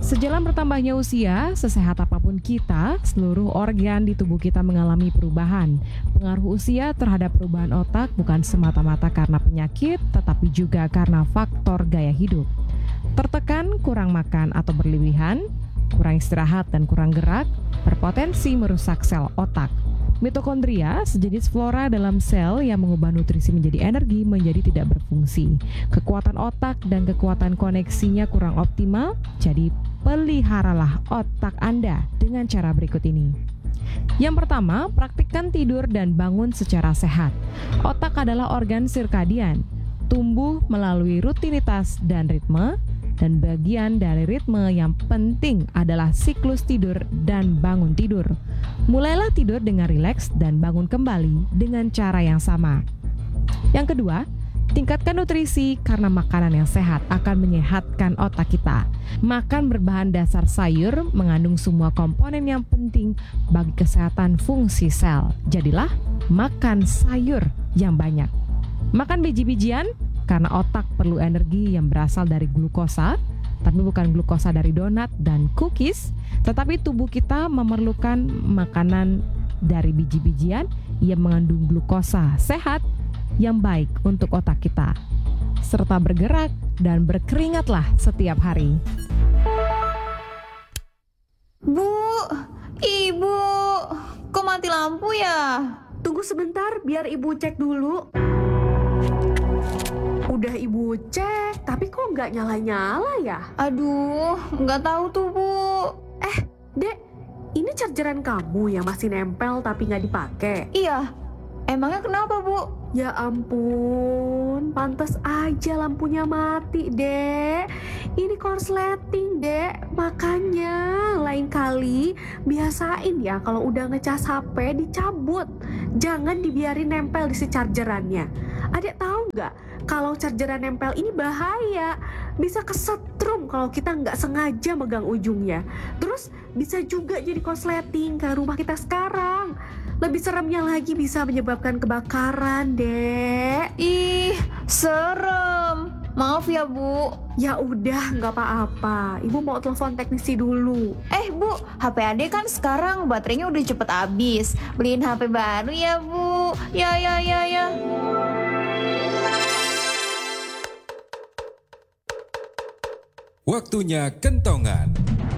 Sejalan bertambahnya usia, sesehat apapun kita, seluruh organ di tubuh kita mengalami perubahan. Pengaruh usia terhadap perubahan otak bukan semata-mata karena penyakit, tetapi juga karena faktor gaya hidup. Tertekan, kurang makan atau berlebihan, kurang istirahat dan kurang gerak, berpotensi merusak sel otak. Mitokondria, sejenis flora dalam sel yang mengubah nutrisi menjadi energi, menjadi tidak berfungsi. Kekuatan otak dan kekuatan koneksinya kurang optimal, jadi peliharalah otak Anda dengan cara berikut ini. Yang pertama, praktikkan tidur dan bangun secara sehat. Otak adalah organ sirkadian, tumbuh melalui rutinitas dan ritme, dan bagian dari ritme yang penting adalah siklus tidur dan bangun tidur. Mulailah tidur dengan rileks dan bangun kembali dengan cara yang sama. Yang kedua, tingkatkan nutrisi karena makanan yang sehat akan menyehatkan otak kita. Makan berbahan dasar sayur mengandung semua komponen yang penting bagi kesehatan fungsi sel. Jadilah makan sayur yang banyak. Makan biji-bijian karena otak perlu energi yang berasal dari glukosa, tapi bukan glukosa dari donat dan cookies, tetapi tubuh kita memerlukan makanan dari biji-bijian yang mengandung glukosa sehat yang baik untuk otak kita. Serta bergerak dan berkeringatlah setiap hari. Bu, Ibu, kok mati lampu ya? Tunggu sebentar biar Ibu cek dulu. Udah Ibu cek, tapi kok nggak nyala-nyala ya? Aduh, nggak tahu tuh, Bu. Dek, ini chargeran kamu yang masih nempel tapi nggak dipakai. Iya, emangnya kenapa, Bu? Ya ampun, pantas aja lampunya mati, Dek. Ini korsleting, Dek. Makanya lain kali biasain ya kalau udah ngecas HP dicabut. Jangan dibiarin nempel di si chargerannya. Adek tahu nggak? Kalau chargeran nempel ini bahaya. Bisa kesetrum kalau kita nggak sengaja megang ujungnya. Terus bisa juga jadi korsleting kayak rumah kita sekarang. Lebih seremnya lagi bisa menyebabkan kebakaran, Dek. Ih, serem. Maaf ya, Bu. Ya udah, nggak apa-apa. Ibu mau telepon teknisi dulu. Bu, HP Ade kan sekarang baterainya udah cepet habis. Beliin HP baru ya, Bu. Ya. Waktunya kentongan.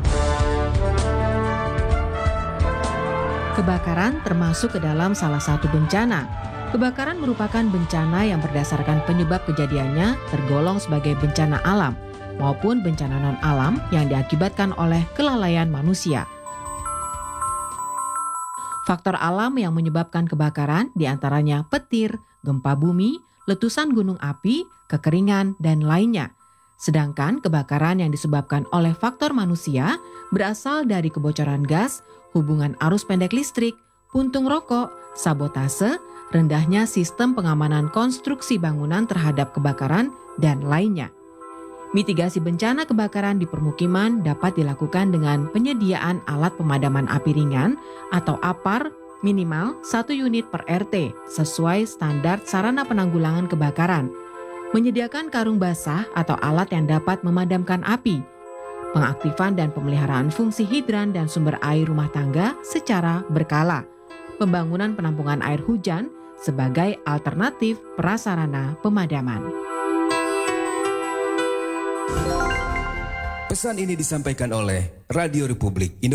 Kebakaran termasuk ke dalam salah satu bencana. Kebakaran merupakan bencana yang berdasarkan penyebab kejadiannya tergolong sebagai bencana alam maupun bencana non-alam yang diakibatkan oleh kelalaian manusia. Faktor alam yang menyebabkan kebakaran diantaranya petir, gempa bumi, letusan gunung api, kekeringan, dan lainnya. Sedangkan kebakaran yang disebabkan oleh faktor manusia berasal dari kebocoran gas, hubungan arus pendek listrik, puntung rokok, sabotase, rendahnya sistem pengamanan konstruksi bangunan terhadap kebakaran, dan lainnya. Mitigasi bencana kebakaran di permukiman dapat dilakukan dengan penyediaan alat pemadaman api ringan atau APAR minimal 1 unit per RT sesuai standar sarana penanggulangan kebakaran. Menyediakan karung basah atau alat yang dapat memadamkan api, pengaktifan dan pemeliharaan fungsi hidran dan sumber air rumah tangga secara berkala, pembangunan penampungan air hujan sebagai alternatif prasarana pemadaman. Pesan ini disampaikan oleh Radio Republik Indonesia.